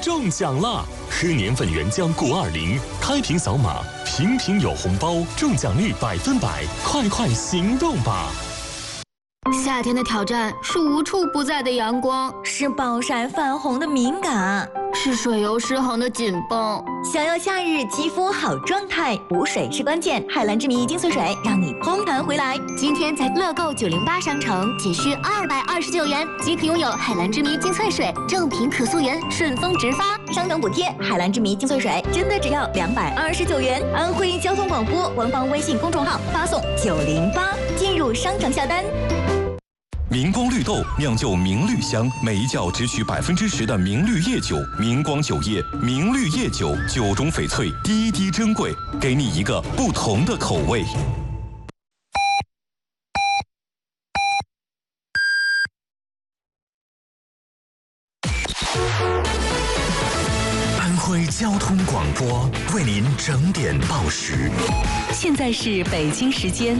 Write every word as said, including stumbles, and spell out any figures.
中奖了！喝年份原浆谷二零，开瓶扫码，瓶瓶有红包，中奖率百分百，快快行动吧！ 夏天的挑战是无处不在的阳光， 是暴晒泛红的敏感， 是水油失衡的紧绷。 想要夏日肌肤好状态，补水是关键。海蓝之谜精粹水让你通弹回来。 今天在乐购九零八商城仅需二百二十九元即可拥有海蓝之谜精粹水，正品可溯源，顺丰直发， 商城补贴。海蓝之谜精粹水真的只要两百二十九元。安徽交通广播官方微信公众号发送九零八进入商城下单。 明光绿豆酿就明绿香，每一窖只取百分之十的明绿叶酒。明光酒业明绿叶酒，酒中翡翠，滴滴珍贵，给你一个不同的口味。 安徽交通广播为您整点报时， 现在是北京时间